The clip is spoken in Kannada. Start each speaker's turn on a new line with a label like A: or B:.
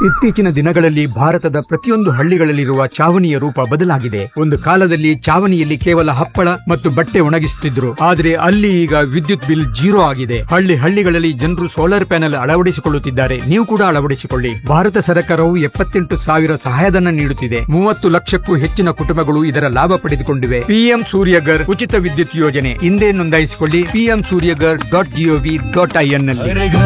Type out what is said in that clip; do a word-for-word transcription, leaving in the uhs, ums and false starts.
A: ಇತ್ತೀಚಿನ ದಿನಗಳಲ್ಲಿ ಭಾರತದ ಪ್ರತಿಯೊಂದು ಹಳ್ಳಿಗಳಲ್ಲಿರುವ ಚಾವಣಿಯ ರೂಪ ಬದಲಾಗಿದೆ. ಒಂದು ಕಾಲದಲ್ಲಿ ಚಾವಣಿಯಲ್ಲಿ ಕೇವಲ ಹಪ್ಪಳ ಮತ್ತು ಬಟ್ಟೆ ಒಣಗಿಸುತ್ತಿದ್ರು, ಆದರೆ ಅಲ್ಲಿ ಈಗ ವಿದ್ಯುತ್ ಬಿಲ್ ಜೀರೋ ಆಗಿದೆ. ಹಳ್ಳಿ ಹಳ್ಳಿಗಳಲ್ಲಿ ಜನರು ಸೋಲಾರ್ ಪ್ಯಾನೆಲ್ ಅಳವಡಿಸಿಕೊಳ್ಳುತ್ತಿದ್ದಾರೆ. ನೀವು ಕೂಡ ಅಳವಡಿಸಿಕೊಳ್ಳಿ. ಭಾರತ ಸರ್ಕಾರವು ಎಪ್ಪತ್ತೆಂಟು ಸಾವಿರ ಸಹಾಯಧನ ನೀಡುತ್ತಿದೆ. ಮೂವತ್ತು ಲಕ್ಷಕ್ಕೂ ಹೆಚ್ಚಿನ ಕುಟುಂಬಗಳು ಇದರ ಲಾಭ ಪಡೆದುಕೊಂಡಿವೆ. ಪಿಎಂ ಸೂರ್ಯಗರ್ ಉಚಿತ ವಿದ್ಯುತ್ ಯೋಜನೆ ಹಿಂದೆ ನೋಂದಾಯಿಸಿಕೊಳ್ಳಿ. PM Surya Ghar dot gov dot IN ನಲ್ಲಿ.